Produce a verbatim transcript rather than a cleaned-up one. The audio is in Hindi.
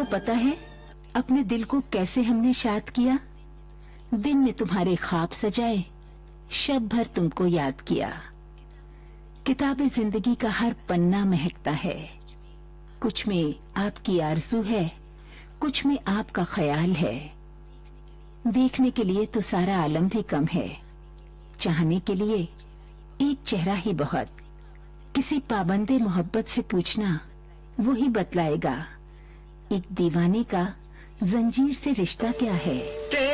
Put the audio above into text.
पता है अपने दिल को कैसे हमने शाद किया? दिन में तुम्हारे ख्वाब सजाए, शब भर तुमको याद किया। किताबे जिंदगी का हर पन्ना महकता है, कुछ में आपकी आरज़ू है, कुछ में आपका ख्याल है। देखने के लिए तो सारा आलम भी कम है, चाहने के लिए एक चेहरा ही बहुत। किसी पाबंदे मोहब्बत से पूछना, वो ही बतलाएगा एक दीवाने का जंजीर से रिश्ता क्या है।